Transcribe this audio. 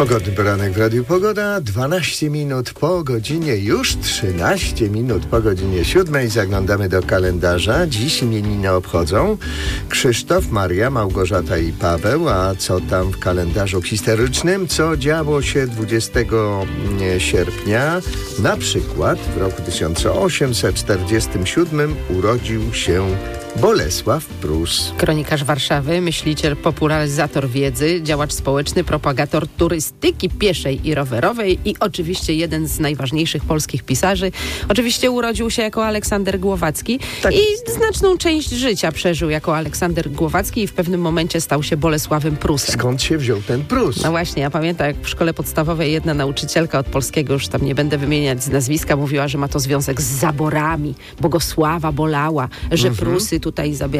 Pogodny poranek w Radiu Pogoda. 12 minut po godzinie, już 13 minut po godzinie 7. Zaglądamy do kalendarza. Dziś imieniny obchodzą Krzysztof, Maria, Małgorzata i Paweł. A co tam w kalendarzu historycznym? Co działo się 20 sierpnia? Na przykład w roku 1847 urodził się Bolesław Prus. Kronikarz Warszawy, myśliciel, popularyzator wiedzy, działacz społeczny, propagator turystyki pieszej i rowerowej i oczywiście jeden z najważniejszych polskich pisarzy. Oczywiście urodził się jako Aleksander Głowacki i znaczną część życia przeżył jako Aleksander Głowacki i w pewnym momencie stał się Bolesławem Prusem. Skąd się wziął ten Prus? No właśnie, ja pamiętam, jak w szkole podstawowej jedna nauczycielka od polskiego, już tam nie będę wymieniać z nazwiska, mówiła, że ma to związek z zaborami. Bogosława bolała, że Prusy tutaj zabierały